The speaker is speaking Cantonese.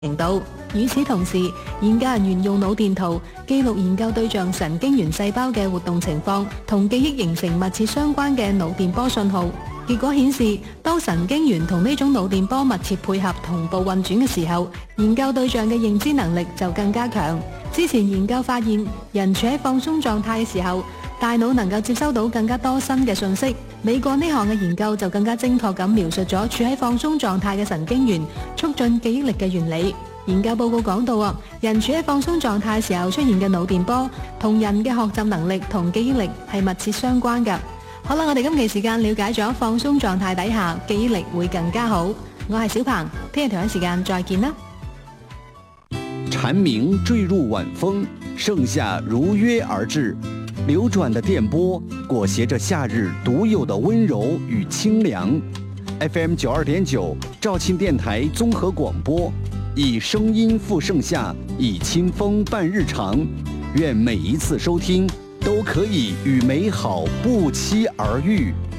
程度。與此同時，研究人員用腦電圖記錄研究對象神經元細胞嘅活動情況，同記憶形成密切相關嘅腦電波信號。結果顯示，當神經元同呢種腦電波密切配合同步運轉嘅時候，研究對象嘅認知能力就更加強。之前研究發現，人處喺放鬆狀態嘅時候，大腦能夠接收到更加多新嘅信息。美國呢項嘅研究就更加精確咁描述咗處喺放鬆狀態嘅神經元促進記憶力嘅原理。研究報告講到人處喺放鬆狀態時候出現嘅腦電波，同人嘅學習能力同記憶力係密切相關㗎。好啦，我哋今期時間了解咗放鬆狀態底下記憶力會更加好。我係小鵬，聽日同一時間再見啦。 蟬鳴墜入晚風，盛夏如約而至。流轉的電波裹挾着夏日獨有的溫柔與清涼。FM 92.9肇慶電台綜合廣播，以聲音赴盛夏，以清風伴日常。願每一次收聽都可以與美好不期而遇。